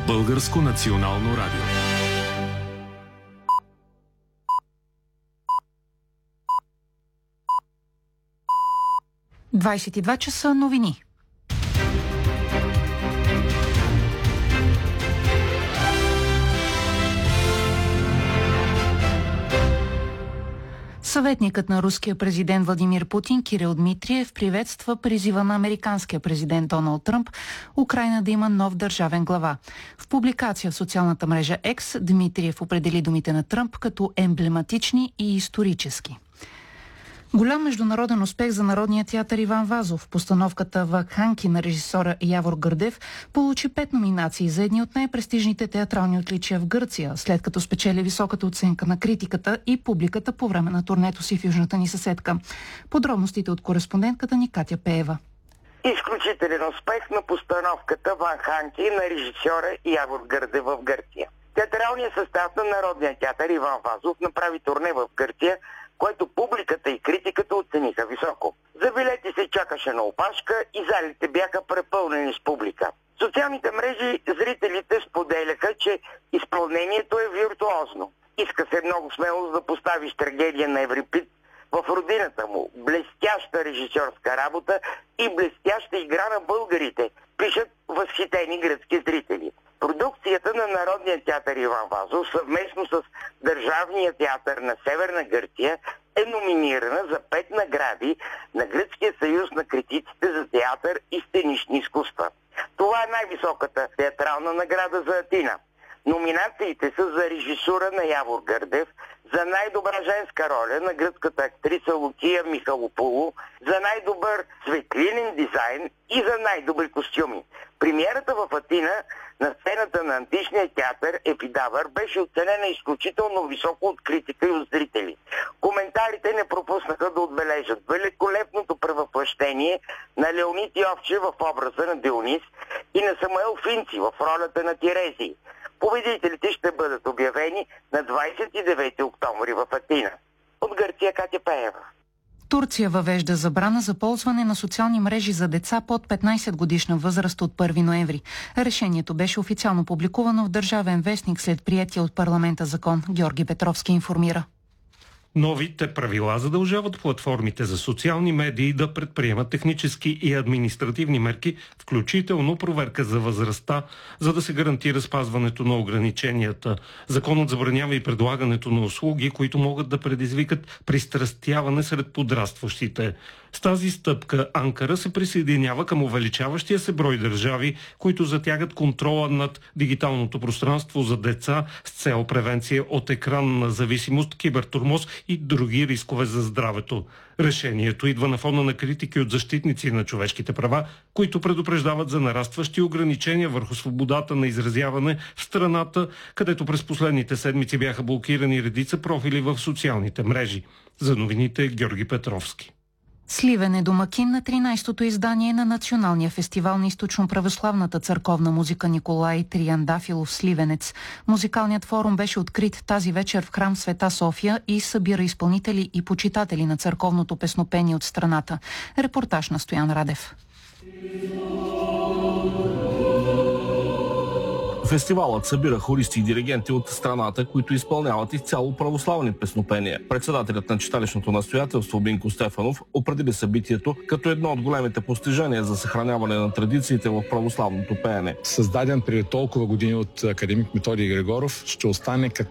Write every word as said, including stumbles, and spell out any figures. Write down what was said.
Българско национално радио. двадесет и два часа новини. Съветникът на руския президент Владимир Путин Кирил Дмитриев приветства призива на американския президент Доналд Тръмп Украйна да има нов държавен глава. В публикация в социалната мрежа X Дмитриев определи думите на Тръмп като емблематични и исторически. Голям международен успех за Народния театър Иван Вазов. Постановката Вакханки на режисора Явор Гърдев получи пет номинации за едни от най-престижните театрални отличия в Гърция, след като спечели високата оценка на критиката и публиката по време на турнето си в южната ни съседка. Подробностите от кореспондентката ни Катя Пеева. Изключителен успех на постановката Вакханки на режисьора Явор Гърдев в Гърция. Театралният състав на Народния театър Иван Вазов направи турне в Гърция, което публиката и критиката оцениха високо. За билети се чакаше на опашка и залите бяха препълнени с публика. В социалните мрежи зрителите споделяха, че изпълнението е виртуозно. Иска се много смелост да поставиш трагедия на Еврипид в родината му. Блестяща режисьорска работа и блестяща игра на българите, пишат възхитени гръцки зрители. Продукцията на Народния театър Иван Вазов съвместно с Държавния театър на Северна Гърция е номинирана за пет награди на Гръцкия съюз на критиците за театър и сценични изкуства. Това е най-високата театрална награда за Атина. Номинациите са за режисура на Явор Гърдев, за най-добра женска роля на гръцката актриса Лукия Михалопулу, за най-добър светлинен дизайн и за най-добри костюми. Премиерата в Атина на сцената на античния театър Епидавър беше оценена изключително високо от критика и от зрители. Коментарите не пропуснаха да отбележат великолепното превъплъщение на Леонид Йовчев в образа на Дионис и на Самуел Финци в ролята на Тирезий. Победителите ще бъдат обявени на двадесет и девети октомври в Атина. От Гърция Катя Пеева. Турция въвежда забрана за ползване на социални мрежи за деца под петнадесет годишна възраст от първи ноември. Решението беше официално публикувано в Държавен вестник след приятия от парламента закон. Георги Петровски информира. Новите правила задължават платформите за социални медии да предприемат технически и административни мерки, включително проверка за възрастта, за да се гарантира спазването на ограниченията. Законът забранява и предлагането на услуги, които могат да предизвикат пристрастяване сред подрастващите. С тази стъпка Анкара се присъединява към увеличаващия се брой държави, които затягат контрола над дигиталното пространство за деца с цел превенция от екранна зависимост, кибертурмоз и други рискове за здравето. Решението идва на фона на критики от защитници на човешките права, които предупреждават за нарастващи ограничения върху свободата на изразяване в страната, където през последните седмици бяха блокирани редица профили в социалните мрежи. За новините Георги Петровски. Сливен е домакин на тринадесетото издание на Националния фестивал на източно-православната църковна музика Николай Триандафилов Сливенец. Музикалният форум беше открит тази вечер в храм Света София и събира изпълнители и почитатели на църковното песнопение от страната. Репортаж на Стоян Радев. Фестивалът събира хористи и диригенти от страната, които изпълняват изцяло православни песнопения. Председателят на читалищното настоятелство Бинко Стефанов определи събитието като едно от големите постижения за съхраняване на традициите в православното пеене. Създаден преди толкова години от академик Методий Григоров, ще остане като